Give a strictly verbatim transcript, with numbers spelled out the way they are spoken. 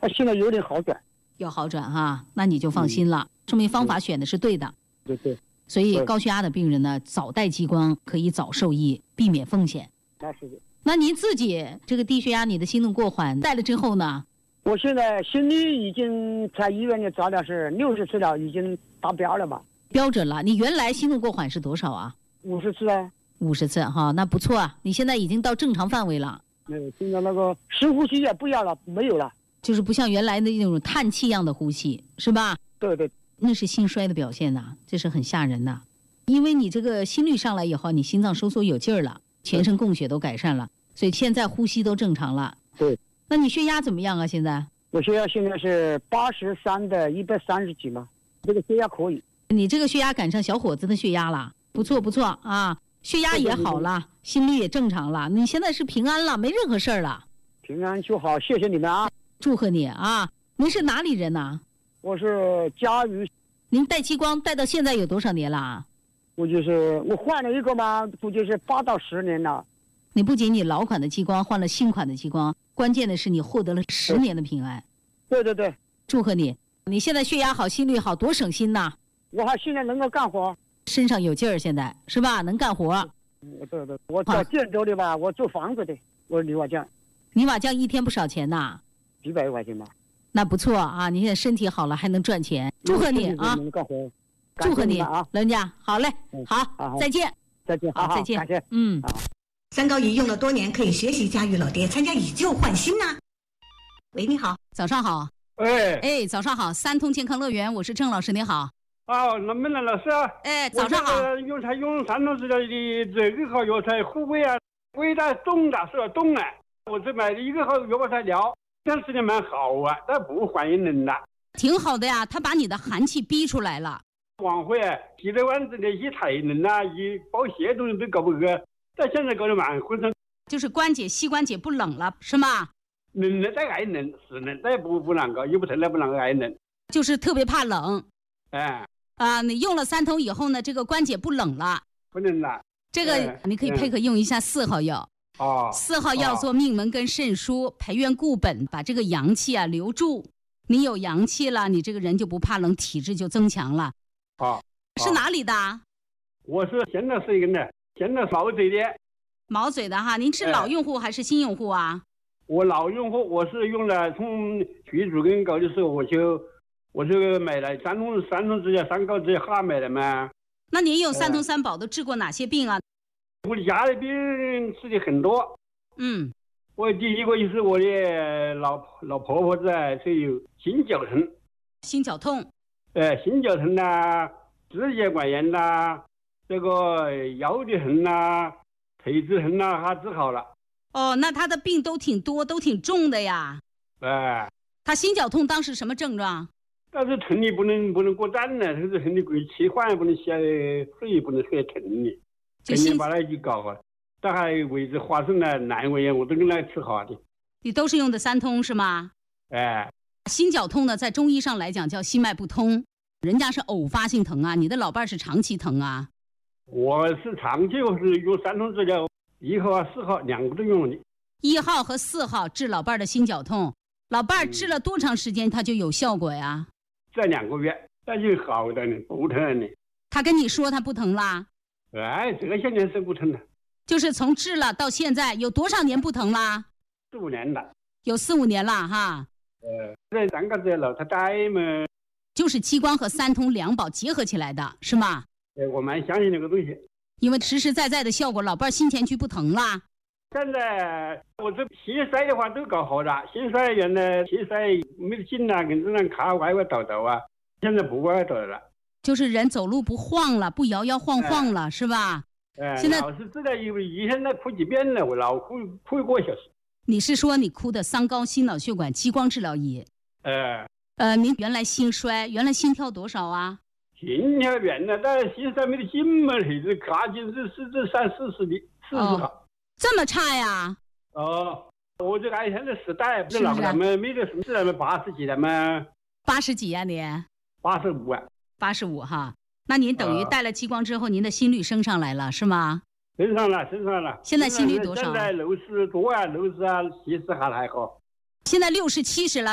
他现在有点好转， 有好转哈，那你就放心了，嗯、说明方法选的是对的。 对对。 所以高血压的病人呢，早带激光可以早受益，避免风险。 那是的。 那您自己这个低血压，你的心动过缓带了之后呢？ 我现在心率已经在医院里照的是六十次了，已经达标了吧？ 标准了。你原来心动过缓是多少啊？ 五十次啊。 五十次哈，那不错啊，你现在已经到正常范围了。 嗯，现在那个深呼吸也不要了，没有了， 就是不像原来的那种叹气一样的呼吸，是吧？ 对对。 那是心衰的表现呐，这是很吓人的。因为你这个心率上来以后，你心脏收缩有劲儿了，全身供血都改善了，所以现在呼吸都正常了。 对。 那你血压怎么样啊？现在？ 我血压现在是八十三的一百三十几嘛，这个血压可以。 你这个血压赶上小伙子的血压了，不错不错啊，血压也好了，心率也正常了，你现在是平安了，没任何事儿了。 平安就好，谢谢你们啊！ 祝贺你啊！您是哪里人呐、啊？ 我是嘉峪。 您带激光带到现在有多少年了？ 我就是我换了一个嘛，估计是八到十年了。 你不仅你老款的激光换了新款的激光，关键的是你获得了十年的平安。 对对对， 祝贺你！你现在血压好，心率好，多省心呐！ 我还现在能够干活， 身上有劲儿，现在是吧？能干活。 嗯，对对，我在建州的吧，啊、我做房子的，我泥瓦匠。 泥瓦匠一天不少钱呐？ 几百块钱吧。 那不错啊！你现在身体好了，还能赚钱，祝贺你啊！祝贺你啊，老人家，好嘞，好，好再见， 再见， 好，再见， 感谢， 嗯。 三高仪用了多年，可以学习嘉峪老爹，参加以旧换新呐。喂，你好， 早上好。 哎哎，早上好，三通健康乐园，我是郑老师，你好。 啊，那么老师啊， 哎，早上好。 用他用三通治疗的这个好药材护胃啊，胃在动的是动了，我这买的一个好药材疗。这样时间蛮好啊，但不欢迎人了。 挺好的呀，他把你的寒气逼出来了。 往回提了丸子的一太冷啊，一包些东西都搞不个，但现在搞得蛮浑身。 就是关节、膝关节不冷了，是吗？ 冷了再爱冷，是冷再不不啷个，又不疼了不啷个爱冷。 就是特别怕冷。 哎。 啊，你用了三通以后呢，这个关节不冷了。 不冷了。 这个、哎、你可以配合用一下四号药。 哦， 四号药做命门跟肾腧，培元固本，把这个阳气啊留住。你有阳气了，你这个人就不怕冷，体质就增强了。 哦， 是哪里的？ 我是现在是一个呢，现在毛嘴的。 毛嘴的哈，您是老用户还是新用户啊？ 哎、我老用户，我是用了从去主跟搞的时候，我就我就买了三通三通治疗三高治疗哈买了嘛。 那您用三通三宝都治过哪些病啊？ 我的家里病人吃的很多， 嗯， 我第一个就是我的老老婆婆在是有心绞痛， 心绞痛， 呃，心绞痛呐，支气管炎呐，这个腰的疼呐，腿子疼呐，她治好了。 哦，那她的病都挺多，都挺重的呀。 哎、呃， 她心绞痛当时什么症状？ 但是疼的不能不能过站呢，就是疼的过气缓也不能下水，不能特疼的。今年把那一搞啊，大概位置花生了难为我都跟他吃好的。 你都是用的三通是吗？ 哎， 心绞痛呢，在中医上来讲叫心脉不通，人家是偶发性疼啊，你的老伴是长期疼啊。 我是长期我是用三通治疗，一号啊四号两个都用的。 一号和四号治老伴的心绞痛，老伴治了多长时间他就有效果呀？ 这两个月，那就好的呢，不疼了。 他跟你说他不疼啦？ 哎，这个现在是不疼了。 就是从治了到现在有多少年不疼啦？ 四五年了。 有四五年了哈。 呃，这三个这老太太嘛， 就是激光和三通两宝结合起来的，是吗？ 呃，我蛮相信那个东西， 因为实实在在的效果，老伴心前区不疼啦。 现在我这心衰的话都搞好了，心衰原来心衰没得劲啊，跟这样卡歪歪倒倒啊，现在不歪歪倒了。 就是人走路不晃了，不摇摇晃晃了，哎、是吧？ 哎， 现在老是治疗以为以前在哭几遍了，我老哭哭一个小时。 你是说你哭的三高心脑血管激光治疗仪？ 哎， 呃，您原来心衰，原来心跳多少啊？ 心跳原来但是心衰没得劲嘛，现在卡紧是是是三四十的四十号。 哦，这么差呀？ 哦，我这个现在时代不是老了嘛，没得什么事了嘛，八十几了嘛。 八十几呀、啊、你？ 八十五啊。 八十五哈，那您等于带了激光之后，您的心率升上来了，是吗？ 升上了，升上了。 现在心率多少？ 现在六十多啊，六十啊，七十还还好。 现在六十七十了，